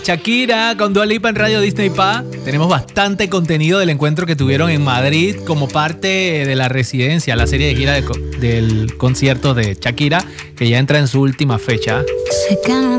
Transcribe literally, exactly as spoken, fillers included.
Shakira con Dua Lipa en Radio Disney Pa. Tenemos bastante contenido del encuentro que tuvieron en Madrid como parte de la residencia, la serie de gira de co- del concierto de Shakira, que ya entra en su última fecha. Sé que no